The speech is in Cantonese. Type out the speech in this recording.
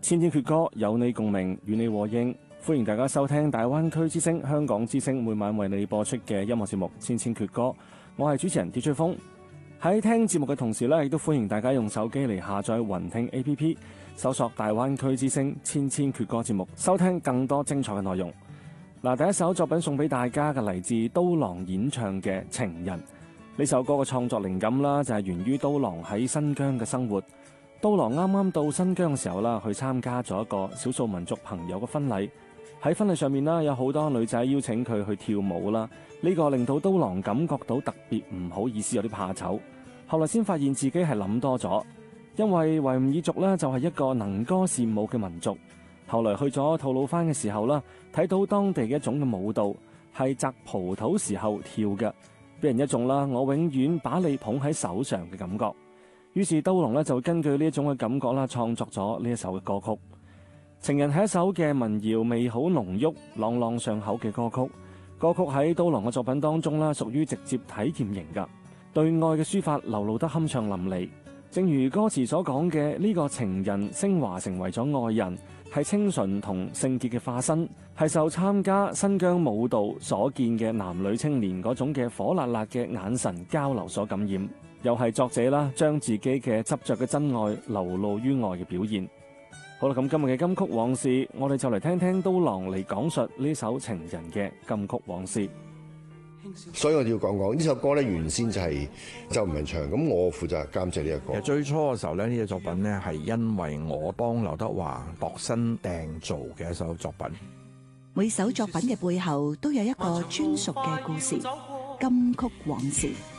千千闕歌，有你共鳴，與你和應。歡迎大家收聽大灣區之聲、香港之聲每晚為你播出嘅音樂節目《千千闕歌》。我係主持人DJ 風。喺聽節目嘅同時呢，亦都歡迎大家用手機嚟下載雲聽 APP， 搜索大灣區之聲千千闕歌節目，收聽更多精彩嘅內容。嗱，第一首作品送俾大家嘅嚟自刀郎演唱嘅《情人》。呢首歌嘅創作靈感啦，就係源於刀郎喺新疆嘅生活。刀郎啱啱到新疆嘅時候啦，去參加咗一個少數民族朋友嘅婚禮。喺婚禮上面啦，有好多女仔邀請佢去跳舞啦。呢個令到刀郎感覺到特別唔好意思，有啲怕醜。後來先發現自己係諗多咗，因為維吾爾族呢就係一個能歌善舞嘅民族。後來去咗吐魯番嘅時候啦，睇到當地嘅一種嘅舞蹈係摘葡萄時候跳嘅，俾人一種啦我永遠把你捧喺手上嘅感覺。於是刀郎呢就根據呢一種嘅感覺啦，創作咗呢一首嘅歌曲《情人》，係一首嘅民謠味好濃郁、朗朗上口嘅歌曲。歌曲喺刀郎嘅作品當中啦，屬於直接體驗型噶，對愛嘅抒發流露得酣暢淋漓。正如歌詞所講嘅，呢個情人升華成為咗愛人，係清純同聖潔嘅化身，係受參加新疆舞蹈所見嘅男女青年嗰種嘅火辣辣嘅眼神交流所感染。又係作者啦，將自己嘅執着嘅真愛流露於愛嘅表現。好啦，咁今日嘅金曲往事，我哋就嚟聽聽刀郎嚟講述呢首情人嘅金曲往事。 所以我要講呢首歌咧，原先就係周文唱，咁我負責監製呢一個。 其實最初嘅時候咧，呢隻作品咧係因為我幫劉德華度身訂造嘅一首作品。 每首作品嘅背後都有一個專屬嘅故事，金曲往事。